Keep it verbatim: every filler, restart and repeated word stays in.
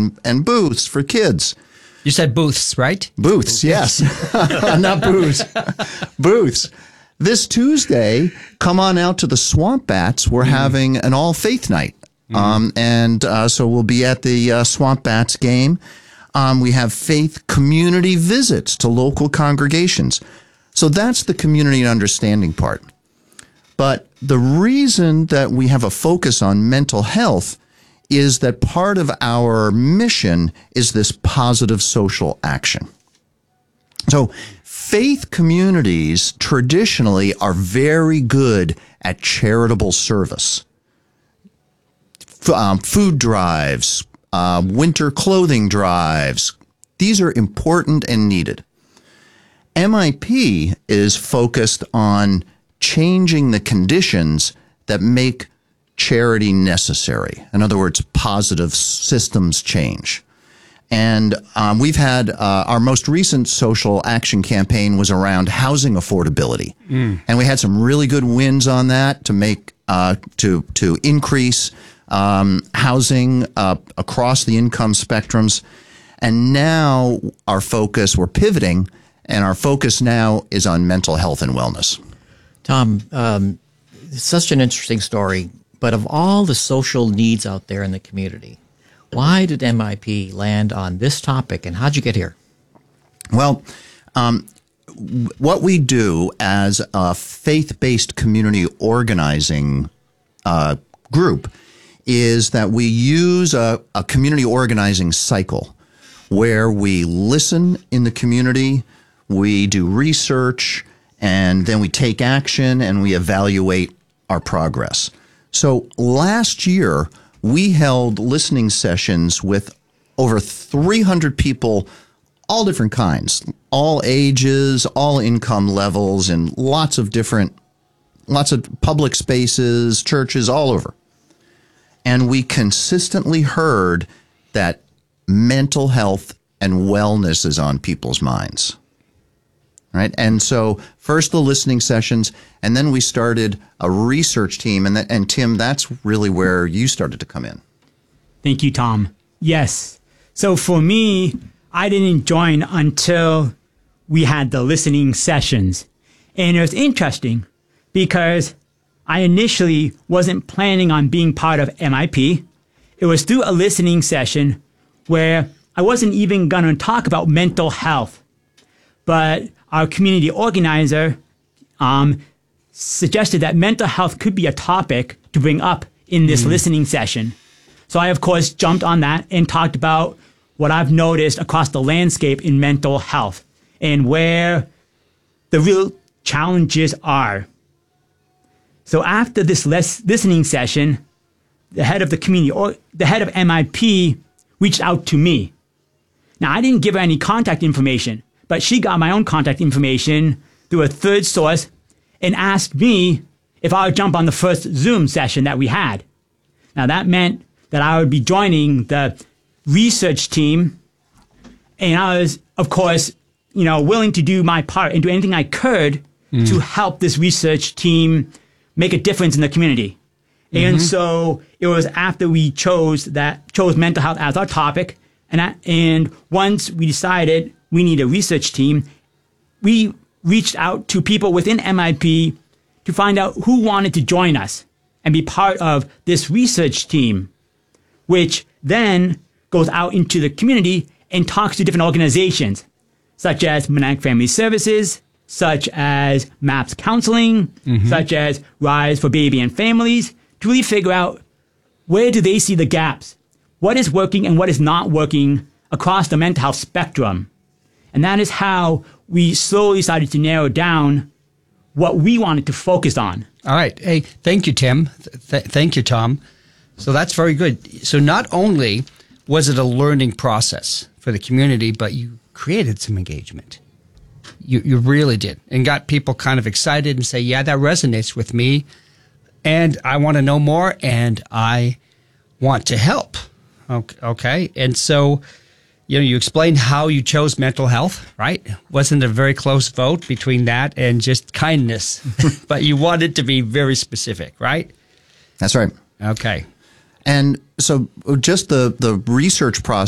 and, and booths for kids. You said booths, right? Booths, yes. Not booths. Booths. This Tuesday, come on out to the Swamp Bats. We're mm. having an all-faith night. Mm. Um, and uh, so we'll be at the uh, Swamp Bats game. Um, we have faith community visits to local congregations. So that's the community and understanding part. But the reason that we have a focus on mental health is that part of our mission is this positive social action. So faith communities traditionally are very good at charitable service. F- um, food drives, uh, winter clothing drives. These are important and needed. M I P is focused on changing the conditions that make charity necessary. In other words, positive systems change. And um, we've had uh, our most recent social action campaign was around housing affordability, mm. and we had some really good wins on that to make uh, to to increase um, housing uh, across the income spectrums. And now our focus, we're pivoting, and our focus now is on mental health and wellness. Tom, um, it's such an interesting story. But of all the social needs out there in the community, why did M I P land on this topic, and how'd you get here? Well, um, what we do as a faith-based community organizing uh, group is that we use a, a community organizing cycle where we listen in the community, we do research, and then we take action and we evaluate our progress. So last year, we held listening sessions with over three hundred people, all different kinds, all ages, all income levels, and lots of different, lots of public spaces, churches, all over. And we consistently heard that mental health and wellness is on people's minds. Right. And so first the listening sessions, and then we started a research team. And, that, and Tim, that's really where you started to come in. Thank you, Tom. Yes. So for me, I didn't join until we had the listening sessions. And it was interesting because I initially wasn't planning on being part of M I P. It was through a listening session where I wasn't even going to talk about mental health. But our community organizer um, suggested that mental health could be a topic to bring up in this mm. listening session. So I, of course, jumped on that and talked about what I've noticed across the landscape in mental health and where the real challenges are. So after this les- listening session, the head of the community, or the head of M I P, reached out to me. Now, I didn't give her any contact information, but she got my own contact information through a third source and asked me if I would jump on the first Zoom session that we had. Now, that meant that I would be joining the research team, and I was, of course, you know, willing to do my part and do anything I could mm. to help this research team make a difference in the community. Mm-hmm. And so it was after we chose that chose mental health as our topic, and I, and once we decided we need a research team, we reached out to people within M I P to find out who wanted to join us and be part of this research team, which then goes out into the community and talks to different organizations, such as Monarch Family Services, such as MAPS Counseling, mm-hmm. such as Rise for Baby and Families, to really figure out where do they see the gaps, what is working and what is not working across the mental health spectrum. And that is how we slowly started to narrow down what we wanted to focus on. All right. Hey, thank you, Tim. Th- thank you, Tom. So that's very good. So not only was it a learning process for the community, but you created some engagement. You you really did, and got people kind of excited and say, yeah, that resonates with me, and I want to know more, and I want to help. Okay. And so, you know, you explained how you chose mental health, right? Wasn't a very close vote between that and just kindness, but you wanted to be very specific, right? That's right. Okay. And so just the, the research process